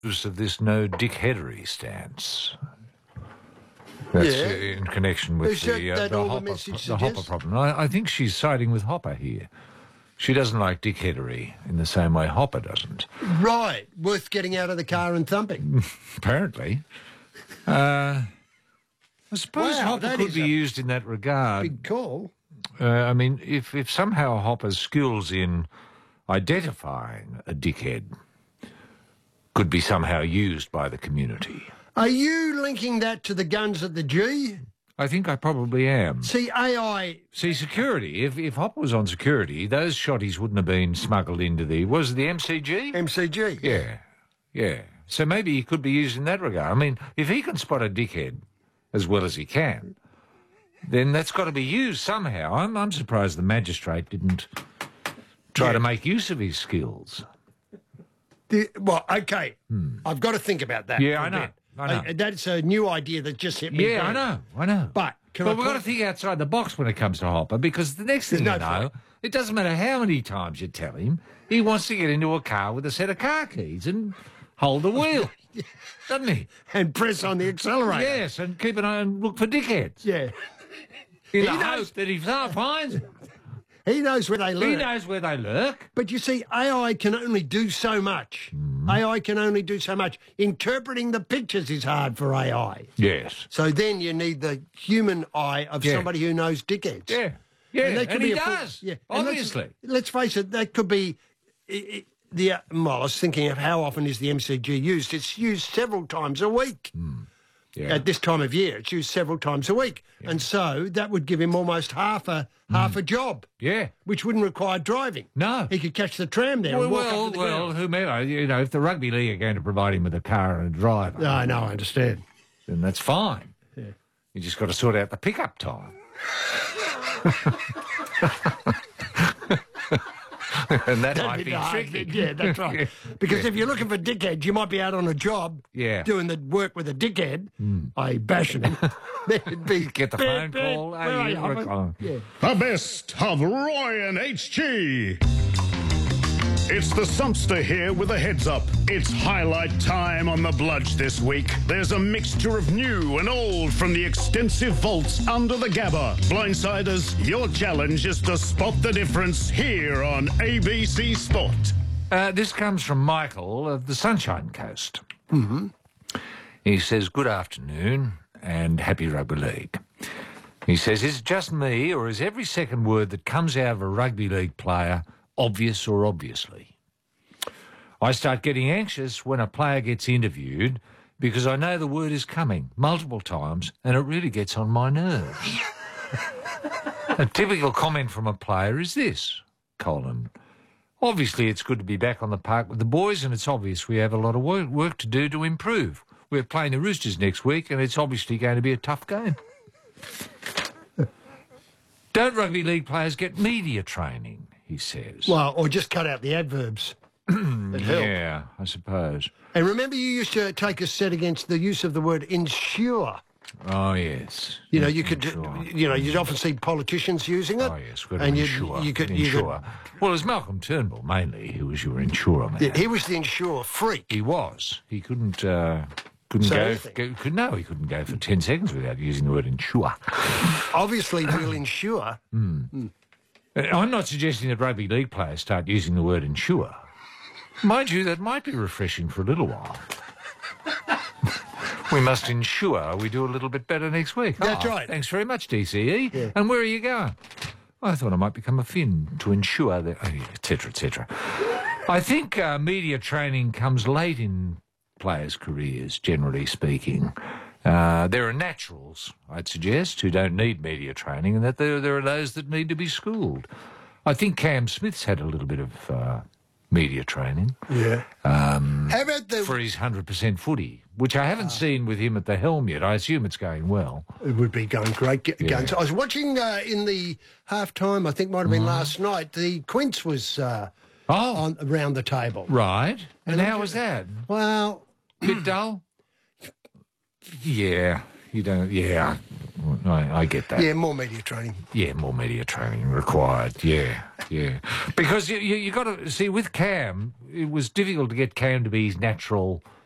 of this no dickheadery stance. That's in connection with the Hopper problem. I think she's siding with Hopper here. She doesn't like dickheadery in the same way Hopper doesn't. Right. Worth getting out of the car and thumping. Apparently. I suppose Hopper could be used in that regard. Big call. I mean, if somehow Hopper's skills in identifying a dickhead could be somehow used by the community. Are you linking that to the guns at the G? I think I probably am. See, AI... See, security. If Hopper was on security, those shotties wouldn't have been smuggled into the... Was it the MCG? MCG. Yeah. So maybe he could be used in that regard. I mean, if he can spot a dickhead as well as he can, then that's got to be used somehow. I'm surprised the magistrate didn't try to make use of his skills. Okay. I've got to think about that. Yeah, I know. That's a new idea that just hit me. Yeah, I know. But we've got to think outside the box when it comes to Hopper, because the next thing you know, it doesn't matter how many times you tell him, he wants to get into a car with a set of car keys and hold the wheel, doesn't he? And press on the accelerator. Yes, and keep an eye and look for dickheads. Yeah. In the hope that he finds them. He knows where they lurk. He knows where they lurk. But you see, AI can only do so much. AI can only do so much. Interpreting the pictures is hard for AI. Yes. So then you need the human eye of somebody who knows dickheads. Yeah. And he does, obviously. Let's face it, that could be... I was thinking of how often is the MCG used. It's used several times a week. Yeah. At this time of year, it's used several times a week. Yeah. And so that would give him almost half a job. Yeah. Which wouldn't require driving. No. He could catch the tram there and walk up to the ground. Whomever. You know, if the rugby league are going to provide him with a car and a driver. I know, I understand. Then that's fine. Yeah. You just got to sort out the pickup time. And that might be tricky. Yeah, that's right. Because if you're looking for dickheads, you might be out on a job doing the work with a dickhead, i.e. bashing him. Get the phone call. The best of Roy and HG. It's the Sumpster here with a heads up. It's highlight time on the Bludge this week. There's a mixture of new and old from the extensive vaults under the Gabba. Blindsiders, your challenge is to spot the difference here on ABC Sport. This comes from Michael of the Sunshine Coast. He says, good afternoon and happy rugby league. He says, is it just me or is every second word that comes out of a rugby league player obvious or obviously? I start getting anxious when a player gets interviewed because I know the word is coming multiple times and it really gets on my nerves. A typical comment from a player is this, : obviously it's good to be back on the park with the boys and it's obvious we have a lot of work to do to improve. We're playing the Roosters next week and it's obviously going to be a tough game. Don't rugby league players get media training? He says. Well, or just cut out the adverbs. Yeah, I suppose. And remember you used to take a set against the use of the word ensure. Oh, yes. You know, you could, you'd often see politicians using it. Oh, yes, we've got to ensure. You could. Well, it was Malcolm Turnbull, mainly, who was your insurer man. Yeah, he was the insurer freak. He was. He couldn't go... No, he couldn't go for 10 seconds without using the word insure. Obviously, we'll insure. I'm not suggesting that rugby league players start using the word insure. Mind you, that might be refreshing for a little while. We must ensure we do a little bit better next week. That's right. Thanks very much, DCE. Yeah. And where are you going? I thought I might become a Finn to ensure that... etc., etc. I think media training comes late in players' careers, generally speaking. There are naturals, I'd suggest, who don't need media training, and that there are those that need to be schooled. I think Cam Smith's had a little bit of media training. Yeah. How about for his 100% footy, which I haven't seen with him at the helm yet. I assume it's going well. It would be going great. I was watching in the half-time, I think might have been last night, the Quince was around the table. Right. And how was that? Well... Bit dull? Yeah. You don't... Yeah. I get that. Yeah, more media training. Yeah, more media training required. Yeah. Because you got to... See, with Cam, it was difficult to get Cam to be his natural